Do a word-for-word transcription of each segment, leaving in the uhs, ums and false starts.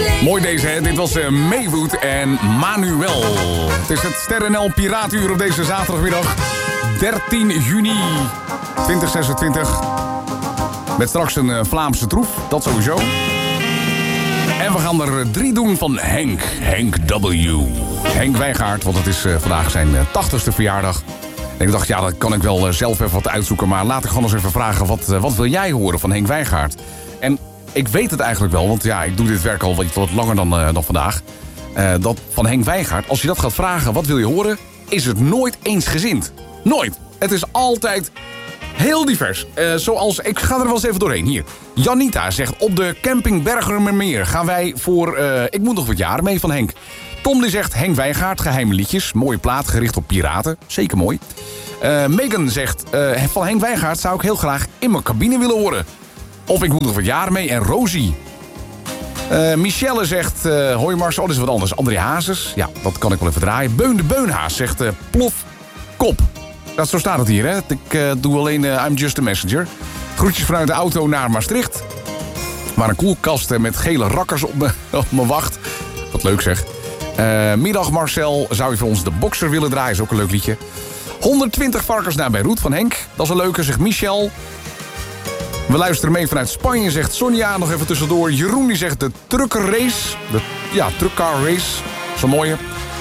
Mooi deze, hè? Dit was uh, Maywood en Manuel. Het is het Sterren L Piraanuur op deze zaterdagmiddag. dertien juni tweeduizend zesentwintig. Met straks een uh, Vlaamse troef, dat sowieso. En we gaan er drie doen van Henk. Henk W. Henk Wijngaard, want het is uh, vandaag zijn uh, tachtigste verjaardag. En ik dacht, ja, dan kan ik wel uh, zelf even wat uitzoeken. Maar laat ik gewoon eens even vragen, wat, uh, wat wil jij horen van Henk Wijngaard? En ik weet het eigenlijk wel, want ja, ik doe dit werk al wat, wat langer dan, uh, dan vandaag. Uh, dat van Henk Wijngaard, als je dat gaat vragen, wat wil je horen? Is het nooit eensgezind. Nooit. Het is altijd heel divers. Uh, zoals, ik ga er wel eens even doorheen. Hier. Janita zegt, op de camping Bergermermeer gaan wij voor... Uh, ik moet nog wat jaren mee van Henk. Tom die zegt, Henk Wijngaard, geheime liedjes. Mooie plaat, gericht op piraten. Zeker mooi. Uh, Megan zegt, uh, van Henk Wijngaard zou ik heel graag in mijn cabine willen horen. Of ik moet nog wat jaren mee. En Rosie. Uh, Michelle zegt, uh, hoi Marcel, oh, dat is wat anders. André Hazes, ja, dat kan ik wel even draaien. Beun de Beunhaas zegt, uh, plof, kop. Dat, zo staat het hier, hè. Ik uh, doe alleen uh, I'm just a messenger. Groetjes vanuit de auto naar Maastricht. Waar een koelkast uh, met gele rakkers op me, op me wacht. Wat leuk zeg. Uh, middag Marcel, zou je voor ons de Boxer willen draaien? Is ook een leuk liedje. honderdtwintig varkens naar Beirut van Henk. Dat is een leuke, zegt Michel. We luisteren mee vanuit Spanje, zegt Sonja. Nog even tussendoor. Jeroen die zegt de trucker race. De, ja, truckcar race. Zo'n mooie.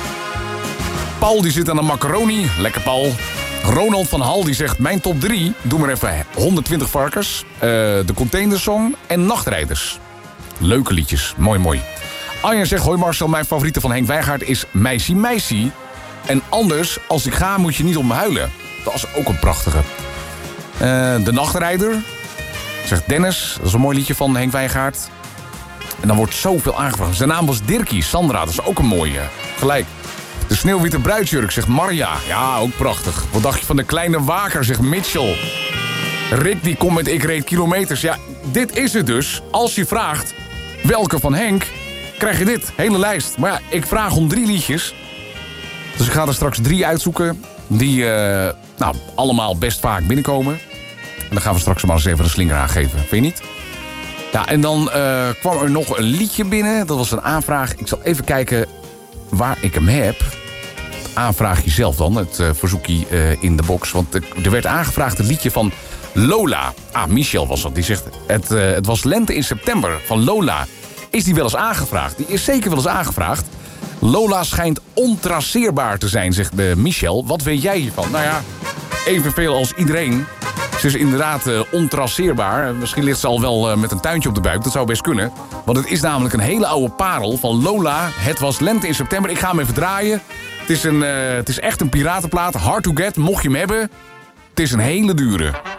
Paul die zit aan de macaroni. Lekker Paul. Ronald van Hal die zegt mijn top drie. Doe maar even honderdtwintig varkens. Uh, de containersong en Nachtrijders. Leuke liedjes. Mooi, mooi. Arjen zegt, hoi Marcel, mijn favoriete van Henk Wijngaard is Meissie Meissie. En anders, als ik ga moet je niet om me huilen. Dat is ook een prachtige. Uh, de Nachtrijder. Zegt Dennis, dat is een mooi liedje van Henk Wijngaard. En dan wordt zoveel aangevraagd. Zijn naam was Dirkie, Sandra, dat is ook een mooie. Gelijk. De Sneeuwwitte Bruidsjurk, zegt Marja. Ja, ook prachtig. Wat dacht je van de Kleine Waker, zegt Mitchell. Rick, die komt met Ik reed kilometers. Ja, dit is het dus. Als je vraagt welke van Henk, krijg je dit. Hele lijst. Maar ja, ik vraag om drie liedjes. Dus ik ga er straks drie uitzoeken. Die, uh, nou, allemaal best vaak binnenkomen. En dan gaan we straks maar eens even een slinger aangeven. Vind je niet? Ja, en dan uh, kwam er nog een liedje binnen. Dat was een aanvraag. Ik zal even kijken waar ik hem heb. Het aanvraagje zelf dan. Het uh, verzoekje uh, in de box. Want er werd aangevraagd een liedje van Lola. Ah, Michel was dat. Die zegt, het, uh, het was lente in september van Lola. Is die wel eens aangevraagd? Die is zeker wel eens aangevraagd. Lola schijnt ontraceerbaar te zijn, zegt uh, Michel. Wat weet jij hiervan? Nou ja, evenveel als iedereen. Ze is inderdaad uh, ontraceerbaar. Misschien ligt ze al wel uh, met een tuintje op de buik. Dat zou best kunnen. Want het is namelijk een hele oude parel van Lola. Het was lente in september. Ik ga hem even draaien. Het is, een, uh, het is echt een piratenplaat. Hard to get, mocht je hem hebben. Het is een hele dure.